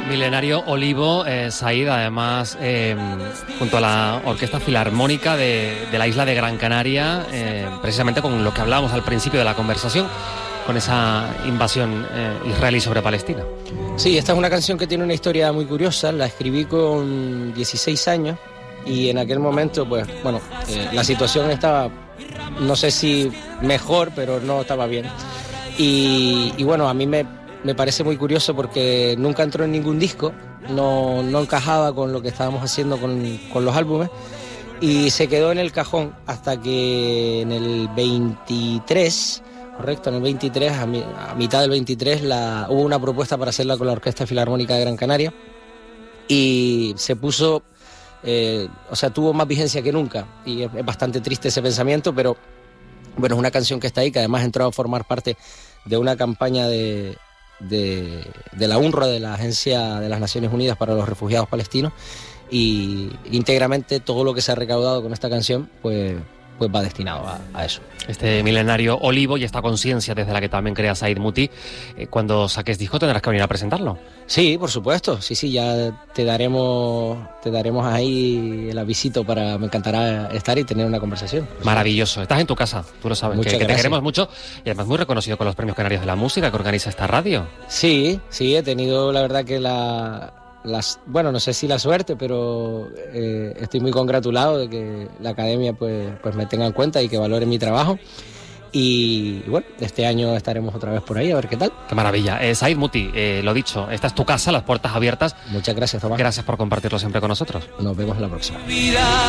Milenario Olivo, Said, además, junto a la Orquesta Filarmónica de la isla de Gran Canaria, precisamente con lo que hablábamos al principio de la conversación, con esa invasión israelí sobre Palestina. Sí, esta es una canción que tiene una historia muy curiosa. La escribí con 16 años y en aquel momento, pues, bueno, la situación estaba, no sé si mejor, pero no estaba bien. Y bueno, a mí me parece muy curioso porque nunca entró en ningún disco, no encajaba con lo que estábamos haciendo con los álbumes y se quedó en el cajón hasta que en el 23, correcto, en el 23, a mitad del 23, hubo una propuesta para hacerla con la Orquesta Filarmónica de Gran Canaria y se puso, tuvo más vigencia que nunca y es bastante triste ese pensamiento, pero bueno, es una canción que está ahí, que además entró a formar parte de una campaña de la UNRWA, de la Agencia de las Naciones Unidas para los Refugiados Palestinos, y íntegramente todo lo que se ha recaudado con esta canción pues va destinado a eso. Este Milenario Olivo y esta conciencia desde la que también crea Said Muti, cuando saques disco tendrás que venir a presentarlo. Sí, por supuesto, sí, ya te daremos ahí el avisito me encantará estar y tener una conversación. Maravilloso, estás en tu casa, tú lo sabes, que te queremos mucho y además muy reconocido con los Premios Canarios de la Música que organiza esta radio. Sí, he tenido la verdad que bueno, no sé si la suerte, pero estoy muy congratulado de que la academia pues me tenga en cuenta y que valore mi trabajo. Y bueno, este año estaremos otra vez por ahí, a ver qué tal. Qué maravilla. Said Muti, lo dicho, esta es tu casa, las puertas abiertas. Muchas gracias, Tomás. Gracias por compartirlo siempre con nosotros. Nos vemos en la próxima.